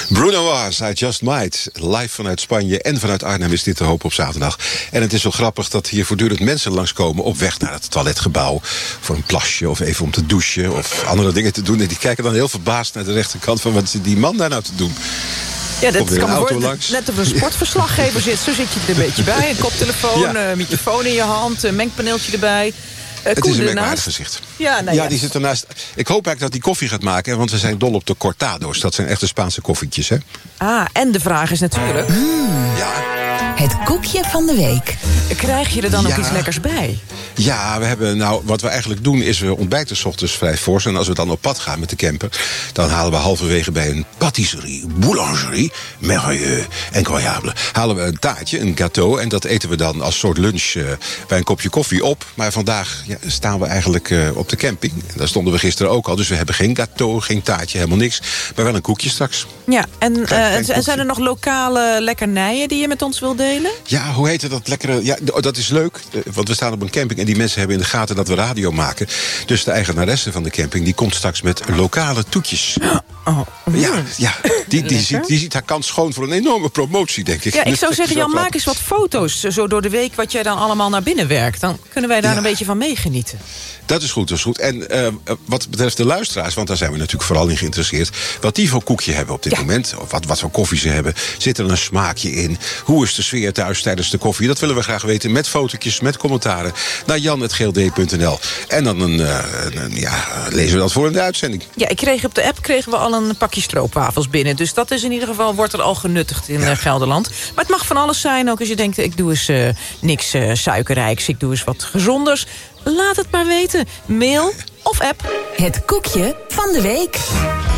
Bruno Mars, I Just Might. Live vanuit Spanje en vanuit Arnhem is dit te hopen op zaterdag. En het is zo grappig dat hier voortdurend mensen langskomen op weg naar het toiletgebouw. Voor een plasje of even om te douchen of andere dingen te doen. En die kijken dan heel verbaasd naar de rechterkant van wat zit die man daar nou te doen. Ja, dat kan me worden. Langs. Net op een sportverslaggever zit. Zo zit je er een beetje bij. Een koptelefoon, een microfoon in je hand, een mengpaneeltje erbij. Het is een merkwaardig gezicht. Ja, die zit ernaast. Ik hoop eigenlijk dat hij koffie gaat maken, want we zijn dol op de cortado's. Dat zijn echte Spaanse koffietjes, hè? En de vraag is natuurlijk... Ja. Het koekje van de week. Krijg je er dan ook iets lekkers bij? Ja, we hebben wat we eigenlijk doen is we ontbijten 's ochtends vrij fors. En als we dan op pad gaan met de camper, dan halen we halverwege bij een patisserie, boulangerie, merveilleux, incroyable. Halen we een taartje, een gâteau. En dat eten we dan als soort lunch bij een kopje koffie op. Maar vandaag staan we eigenlijk op de camping. En daar stonden we gisteren ook al. Dus we hebben geen gâteau, geen taartje, helemaal niks. Maar wel een koekje straks. Ja, en zijn er nog lokale lekkernijen die je met ons wilt delen? Ja, hoe heet dat lekkere... Ja, dat is leuk, want we staan op een camping... en die mensen hebben in de gaten dat we radio maken. Dus de eigenaresse van de camping die komt straks met lokale toetjes. Ja, die ziet haar kans schoon voor een enorme promotie, denk ik. Ja, ik zou zeggen, Jan, maak eens wat foto's zo door de week... wat jij dan allemaal naar binnen werkt. Dan kunnen wij daar een beetje van meegenieten. Dat is goed, dat is goed. En wat betreft de luisteraars, want daar zijn we natuurlijk vooral in geïnteresseerd... wat die voor koekje hebben op dit moment, of wat voor koffie ze hebben... zit er een smaakje in? Hoe is de sfeer thuis tijdens de koffie? Dat willen we graag weten, met fotootjes, met commentaren... naar jan@gld.nl. En dan lezen we dat voor in de uitzending. Ja, op de app kregen we al een pakje stroopwafels binnen. Dus dat is in ieder geval, wordt er al genuttigd in Gelderland. Maar het mag van alles zijn, ook als je denkt... ik doe eens niks suikerrijks, ik doe eens wat gezonders... Laat het maar weten. Mail of app. Het koekje van de week.